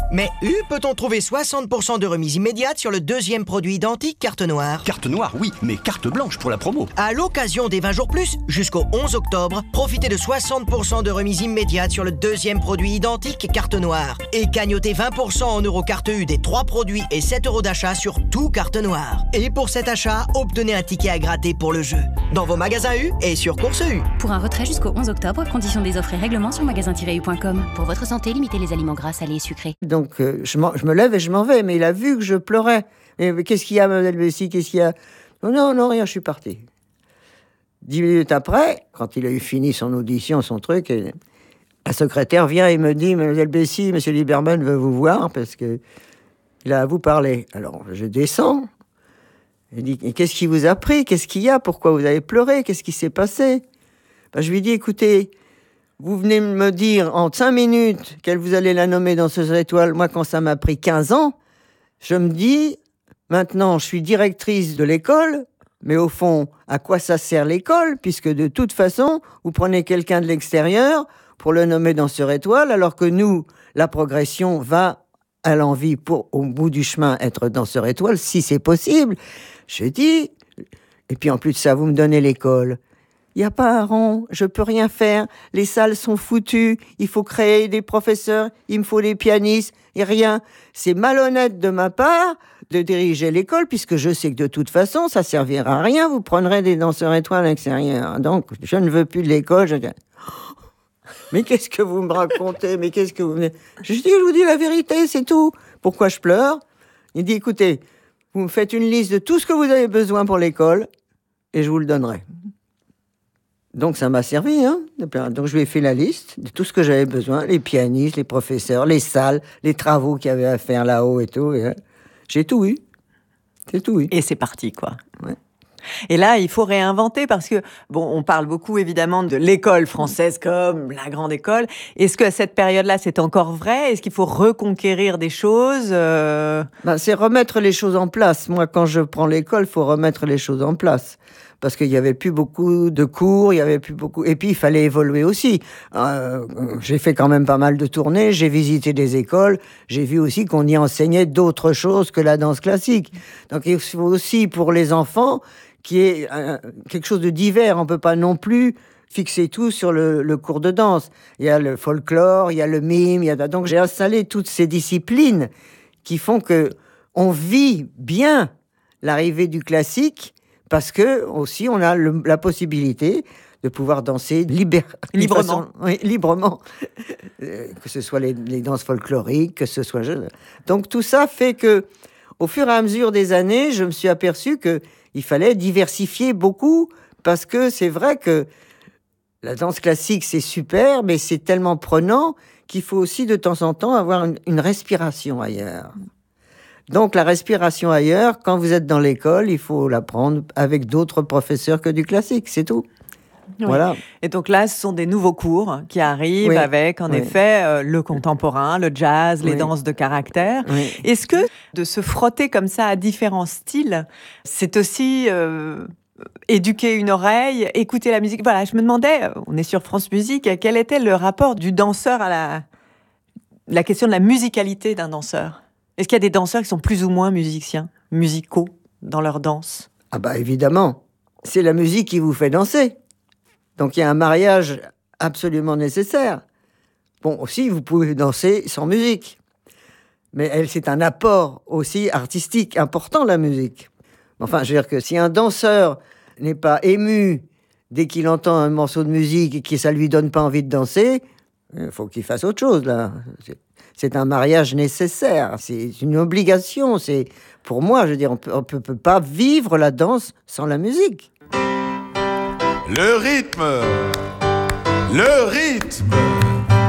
Mais peut-on trouver 60% de remise immédiate sur le deuxième produit identique carte noire? Carte noire, oui, mais carte blanche pour la promo. À l'occasion des 20 jours plus, jusqu'au 11 octobre, profitez de 60% de remise immédiate sur le deuxième produit identique carte noire. Et cagnotez 20% en euros carte U des 3 produits et 7 € d'achat sur tout carte noire. Et pour cet achat, obtenez un ticket à gratter pour le jeu. Dans vos magasins U et sur Course U. Pour un retrait jusqu'au 11 octobre, conditions des offres et règlements sur magasin-u.com. Pour votre santé, limitez les aliments gras, salés et sucrés. Donc, je me lève et je m'en vais. Mais il a vu que je pleurais. Mais qu'est-ce qu'il y a, Mme Bessie? Qu'est-ce qu'il y a? Non, rien, je suis parti. 10 minutes après, quand il a eu fini son audition, son truc, la secrétaire vient et me dit, Mlle Bessie, M. Lieberman veut vous voir parce qu'il a à vous parler. Alors, je descends. Il dit, qu'est-ce qui vous a pris? Qu'est-ce qu'il y a? Pourquoi vous avez pleuré? Qu'est-ce qui s'est passé? Je lui dis, écoutez, vous venez me dire en 5 minutes qu'elle vous allez la nommer danseuse étoile. Moi, quand ça m'a pris 15 ans, je me dis, maintenant, je suis directrice de l'école, mais au fond, à quoi ça sert l'école? Puisque de toute façon, vous prenez quelqu'un de l'extérieur pour le nommer danseur étoile, alors que nous, la progression va à l'envie pour, au bout du chemin, être danseur étoile, si c'est possible. Je dis, et puis en plus de ça, vous me donnez l'école. Il n'y a pas un rond, je peux rien faire, les salles sont foutues, il faut créer des professeurs, il me faut des pianistes, et rien. C'est malhonnête de ma part de diriger l'école, puisque je sais que de toute façon, ça servira à rien, vous prendrez des danseurs étoiles à l'extérieur. Donc, je ne veux plus de l'école. Mais qu'est-ce que vous me racontez? Mais qu'est-ce que vous... Je vous dis la vérité, c'est tout. Pourquoi je pleure? Il dit, écoutez, vous me faites une liste de tout ce que vous avez besoin pour l'école, et je vous le donnerai. Donc ça m'a servi, hein. Donc je lui ai fait la liste de tout ce que j'avais besoin, les pianistes, les professeurs, les salles, les travaux qu'il y avait à faire là-haut et tout. Et, j'ai tout eu. J'ai tout eu. Et c'est parti, quoi. Ouais. Et là, il faut réinventer parce que, bon, on parle beaucoup évidemment de l'école française comme la grande école. Est-ce qu'à cette période-là, c'est encore vrai? Est-ce qu'il faut reconquérir des choses? C'est remettre les choses en place. Moi, quand je prends l'école, il faut remettre les choses en place. Parce qu'il n'y avait plus beaucoup de cours, il y avait plus beaucoup... Et puis, il fallait évoluer aussi. J'ai fait quand même pas mal de tournées, j'ai visité des écoles, j'ai vu aussi qu'on y enseignait d'autres choses que la danse classique. Donc, il faut aussi, pour les enfants, qu'il y ait quelque chose de divers. On ne peut pas non plus fixer tout sur le cours de danse. Il y a le folklore, il y a le mime, donc j'ai installé toutes ces disciplines qui font qu'on vit bien l'arrivée du classique, parce que aussi on a la possibilité de pouvoir danser librement. Oui, librement. Que ce soit les danses folkloriques, que ce soit... Donc tout ça fait que, au fur et à mesure des années, je me suis aperçu qu'il fallait diversifier beaucoup, parce que c'est vrai que la danse classique, c'est super, mais c'est tellement prenant qu'il faut aussi de temps en temps avoir une respiration ailleurs. Donc la respiration ailleurs, quand vous êtes dans l'école, il faut l'apprendre avec d'autres professeurs que du classique, c'est tout. Oui. Voilà. Et donc là, ce sont des nouveaux cours qui arrivent avec, en effet, le contemporain, le jazz, les danses de caractère. Oui. Est-ce que de se frotter comme ça à différents styles, c'est aussi éduquer une oreille, écouter la musique? Voilà, je me demandais, on est sur France Musique, quel était le rapport du danseur à la question de la musicalité d'un danseur? Est-ce qu'il y a des danseurs qui sont plus ou moins musicaux dans leur danse? Ah bah évidemment, c'est la musique qui vous fait danser. Donc il y a un mariage absolument nécessaire. Bon, aussi, vous pouvez danser sans musique. Mais c'est un apport aussi artistique important, la musique. Enfin, je veux dire que si un danseur n'est pas ému dès qu'il entend un morceau de musique et que ça lui donne pas envie de danser, il faut qu'il fasse autre chose, là. C'est un mariage nécessaire, c'est une obligation. C'est, pour moi, je veux dire, on peut pas vivre la danse sans la musique. Le rythme